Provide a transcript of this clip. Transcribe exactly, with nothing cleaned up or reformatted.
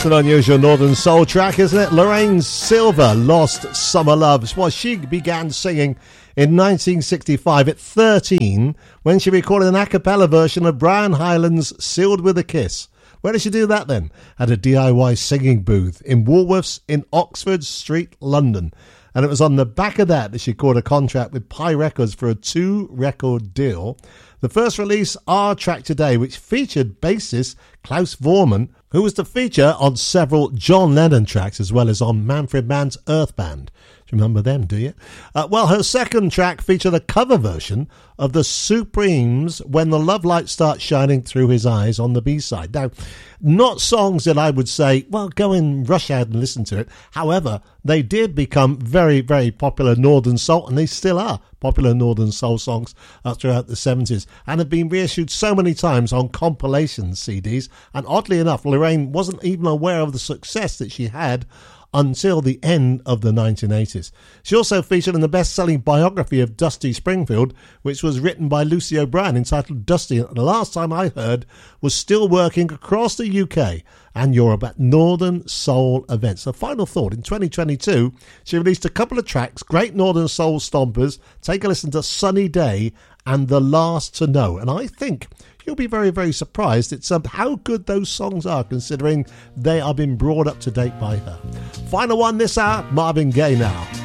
That's an unusual Northern Soul track, isn't it? Lorraine Silver, Lost Summer Love. Well, she began singing in nineteen sixty-five at thirteen when she recorded an a cappella version of Brian Hyland's Sealed with a Kiss. Where did she do that then? At a D I Y singing booth in Woolworths in Oxford Street, London. And it was on the back of that that she caught a contract with Pi Records for a two-record deal. The first release, Our Track Today, which featured bassist Klaus Voormann, who was the feature on several John Lennon tracks as well as on Manfred Mann's Earth Band. Do you remember them, do you? Uh, well, her second track featured a cover version of the Supremes' When the Love Light Starts Shining Through His Eyes on the B-side. Now, not songs that I would say, well, go and rush out and listen to it. However, they did become very, very popular Northern Soul, and they still are popular Northern Soul songs uh, throughout the seventies, and have been reissued so many times on compilation C Ds. And oddly enough, Lorraine wasn't even aware of the success that she had until the end of the nineteen eighties. She also featured in the best-selling biography of Dusty Springfield, which was written by Lucy O'Brien, entitled Dusty, and the last time I heard was still working across the U K and Europe at Northern Soul events. So final thought, in twenty twenty-two, she released a couple of tracks, great Northern Soul stompers. Take a listen to Sunny Day and The Last to Know. And I think you'll be very, very surprised at um, how good those songs are, considering they are being brought up to date by her. Final one this hour, Marvin Gaye now.